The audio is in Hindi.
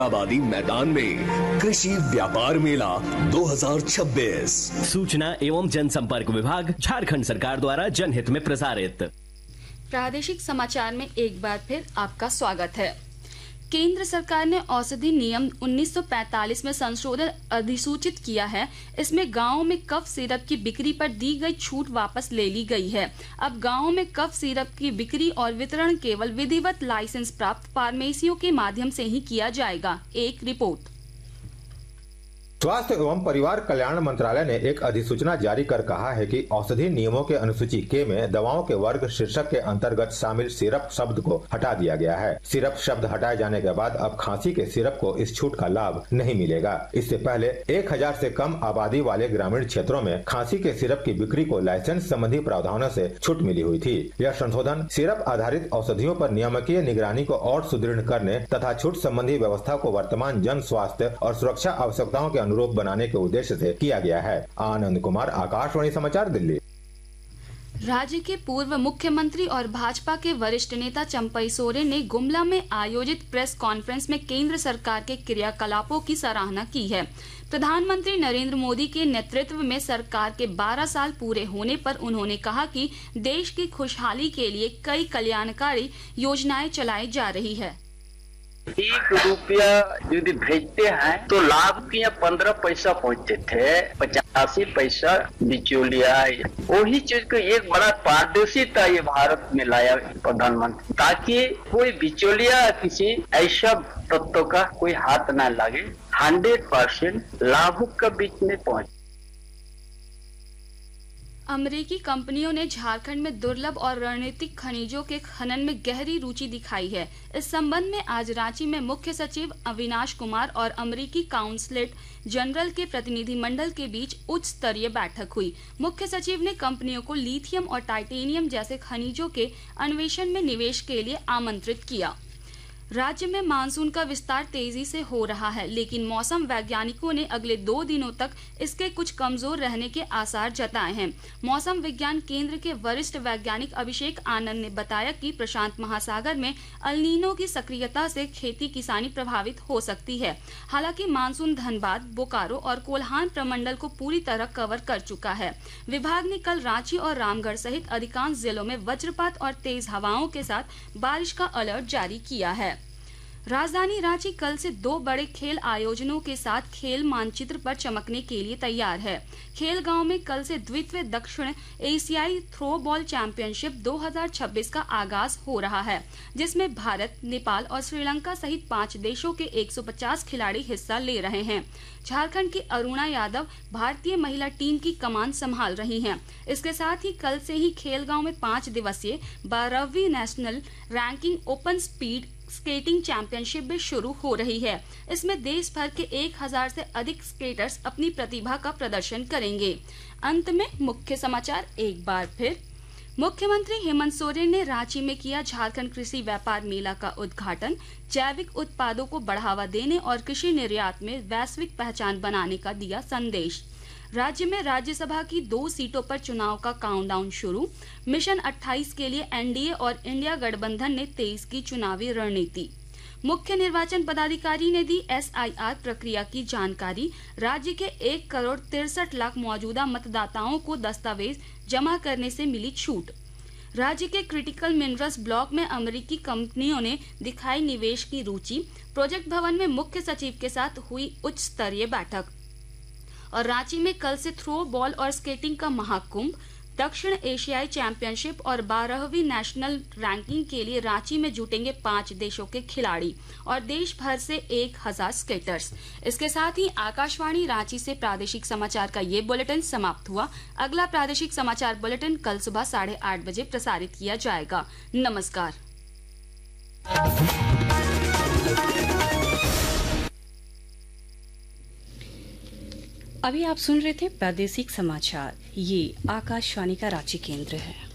आबादी मैदान में कृषि व्यापार मेला 2026। सूचना एवं जनसंपर्क विभाग, झारखंड सरकार द्वारा जनहित में प्रसारित। प्रादेशिक समाचार में एक बार फिर आपका स्वागत है। केंद्र सरकार ने औषधि नियम 1945 में संशोधन अधिसूचित किया है। इसमें गांवों में कफ सिरप की बिक्री पर दी गई छूट वापस ले ली गई है। अब गांवों में कफ सिरप की बिक्री और वितरण केवल विधिवत लाइसेंस प्राप्त फार्मेसियों के माध्यम से ही किया जाएगा। एक रिपोर्ट। स्वास्थ्य एवं परिवार कल्याण मंत्रालय ने एक अधिसूचना जारी कर कहा है कि औषधि नियमों के अनुसूची के में दवाओं के वर्ग शीर्षक के अंतर्गत शामिल सिरप शब्द को हटा दिया गया है। सिरप शब्द हटाए जाने के बाद अब खांसी के सिरप को इस छूट का लाभ नहीं मिलेगा। इससे पहले 1000 से कम आबादी वाले ग्रामीण क्षेत्रों में खांसी के सिरप की बिक्री को लाइसेंस संबंधी प्रावधानों से छूट मिली हुई थी। यह संशोधन सिरप आधारित औषधियों पर नियामकीय निगरानी को और सुदृढ़ करने तथा छूट संबंधी व्यवस्था को वर्तमान जन स्वास्थ्य और सुरक्षा आवश्यकताओं के अनुरूप बनाने के उद्देश्य से किया गया है। आनंद कुमार, आकाशवाणी समाचार, दिल्ली। राज्य के पूर्व मुख्यमंत्री और भाजपा के वरिष्ठ नेता चंपई सोरेन ने गुमला में आयोजित प्रेस कॉन्फ्रेंस में केंद्र सरकार के क्रियाकलापों की सराहना की है। प्रधानमंत्री नरेंद्र मोदी के नेतृत्व में सरकार के 12 साल पूरे होने पर उन्होंने कहा कि देश की खुशहाली के लिए कई कल्याणकारी योजनाएं चलाई जा रही है। 1 रुपया यदि भेजते हैं तो लाभ के 15 पैसा पहुँचते थे, 85 पैसा बिचौलिया। वही चीज को एक बड़ा पारदर्शिता ये भारत में लाया प्रधानमंत्री, ताकि कोई बिचौलिया किसी ऐसा तत्व का कोई हाथ न लगे। 100% लाभुक के बीच में पहुँचे। अमेरिकी कंपनियों ने झारखंड में दुर्लभ और रणनीतिक खनिजों के खनन में गहरी रुचि दिखाई है। इस संबंध में आज रांची में मुख्य सचिव अविनाश कुमार और अमेरिकी काउंसलेट जनरल के प्रतिनिधिमंडल के बीच उच्च स्तरीय बैठक हुई। मुख्य सचिव ने कंपनियों को लिथियम और टाइटेनियम जैसे खनिजों के अन्वेषण में निवेश के लिए आमंत्रित किया। राज्य में मानसून का विस्तार तेजी से हो रहा है, लेकिन मौसम वैज्ञानिकों ने अगले 2 दिनों तक इसके कुछ कमजोर रहने के आसार जताए हैं। मौसम विज्ञान केंद्र के वरिष्ठ वैज्ञानिक अभिषेक आनंद ने बताया कि प्रशांत महासागर में अल नीनो की सक्रियता से खेती किसानी प्रभावित हो सकती है। हालांकि मानसून धनबाद, बोकारो और कोल्हान प्रमंडल को पूरी तरह कवर कर चुका है। विभाग ने कल रांची और रामगढ़ सहित अधिकांश जिलों में वज्रपात और तेज हवाओं के साथ बारिश का अलर्ट जारी किया है। राजधानी रांची कल से 2 बड़े खेल आयोजनों के साथ खेल मानचित्र पर चमकने के लिए तैयार है। खेल गांव में कल से द्वितीय दक्षिण एशियाई थ्रो बॉल चैंपियनशिप 2026 का आगाज हो रहा है, जिसमें भारत, नेपाल और श्रीलंका सहित 5 देशों के 150 खिलाड़ी हिस्सा ले रहे हैं। झारखंड की अरुणा यादव भारतीय महिला टीम की कमान संभाल रही हैं। इसके साथ ही कल से ही खेल गांव में 5 दिवसीय 12वीं national ranking open speed skating championship भी शुरू हो रही है। इसमें देश भर के 1000 से अधिक स्केटर्स अपनी प्रतिभा का प्रदर्शन करेंगे। अंत में मुख्य समाचार एक बार फिर। मुख्यमंत्री हेमंत सोरेन ने रांची में किया झारखंड कृषि व्यापार मेला का उद्घाटन। जैविक उत्पादों को बढ़ावा देने और कृषि निर्यात में वैश्विक पहचान बनाने का दिया संदेश। राज्य में राज्यसभा की 2 सीटों पर चुनाव का काउंटडाउन शुरू। मिशन 28 के लिए एनडीए और इंडिया गठबंधन ने 23 की चुनावी रणनीति। मुख्य निर्वाचन पदाधिकारी ने दी एसआईआर प्रक्रिया की जानकारी। राज्य के 1 करोड़ 63 लाख मौजूदा मतदाताओं को दस्तावेज जमा करने से मिली छूट। राज्य के क्रिटिकल मिनरल्स ब्लॉक में अमेरिकी कंपनियों ने दिखाई निवेश की रुचि। प्रोजेक्ट भवन में मुख्य सचिव के साथ हुई उच्च स्तरीय बैठक। और रांची में कल से थ्रो बॉल और स्केटिंग का महाकुंभ। दक्षिण एशियाई चैंपियनशिप और 12वीं नेशनल रैंकिंग के लिए रांची में जुटेंगे 5 देशों के खिलाड़ी और देश भर से 1000 स्केटर्स। इसके साथ ही आकाशवाणी रांची से प्रादेशिक समाचार का ये बुलेटिन समाप्त हुआ। अगला प्रादेशिक समाचार बुलेटिन कल सुबह 8:30 बजे प्रसारित किया जाएगा। नमस्कार। अभी आप सुन रहे थे प्रादेशिक समाचार। ये आकाशवाणी का रांची केंद्र है।